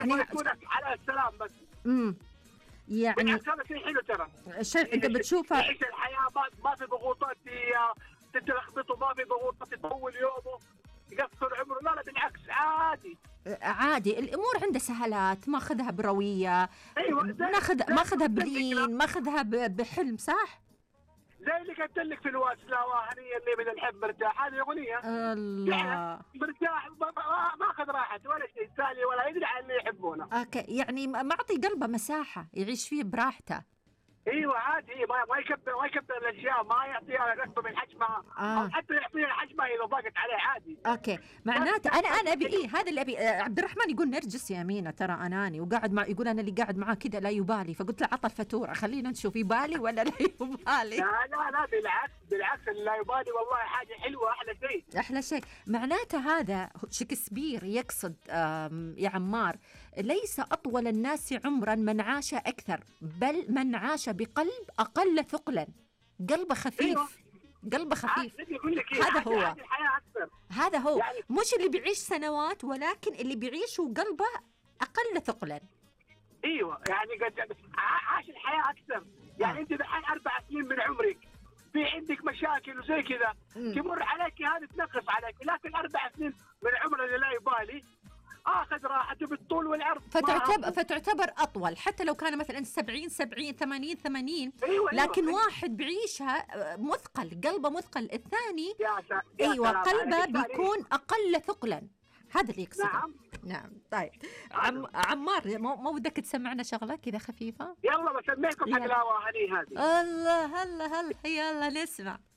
يعني يكون على السلام بس. يعني بالعكس هذا شيء حلو ترى. شيء انت بتشوفه يعيش الحياه ما في ضغوطات تتلخبط، وما في ضغوطات تطول يومه يقصر عمره. لا بالعكس عادي الامور عنده سهلات، ماخذها برويه. ايوه ماخذها بلين، ماخذها بحلم. صح زي اللي قلت لك في الواسلة هنية اللي من الحب مرتاح، هذه أغنية الله مرتاح ما أخذ راحته ولا شيء سالي ولا يدري عن اللي يحبونه. اوكي، يعني معطي قلبه مساحة يعيش فيه براحته. ايوه عادي، ما يكبر الاشياء، ما يعطيها اكبر من حجمها او حتى يعطيها حجمها اذا ضاقت عليه عادي. اوكي، معناته انا ابي هذا اللي ابي. عبد الرحمن يقول نرجس يا أمينة ترى اناني وقاعد مع، يقول انا اللي قاعد معاه كذا لا يبالي، فقلت له عطى الفاتوره خلينا نشوف يبالي ولا لا يبالي. لا بالعكس لا يبالي والله، حاجه حلوه، احلى شيء. معناته هذا شكسبير يقصد يا عمار ليس اطول الناس عمرا من عاش اكثر، بل من عاش بقلب أقل ثقلا. قلبه خفيف. أيوة. قلبه خفيف. هذا هو. هذا هو يعني مش اللي بيعيش سنوات، ولكن اللي بيعيش وقلبه أقل ثقلا. ايوه يعني قد عاش الحياه اكثر. يعني انت دحين 4 سنين من عمرك في عندك مشاكل وزي كذا تمر عليك، هذه تنقص عليك، لكن 4 سنين من عمر اللي لا يبالي اخذ راحته بالطول والعرض، فتعتبر اطول، حتى لو كان مثلا 70 80. أيوة لكن واحد بيعيشها مثقل، قلبه مثقل. الثاني ايوه قلبه بيكون اقل ثقلا. هذا اللي يقصده. نعم. طيب عمار، ما ودك تسمعنا شغله كذا خفيفه؟ يلا بسمعكم حق الاغاني هذه. الله يلا نسمع.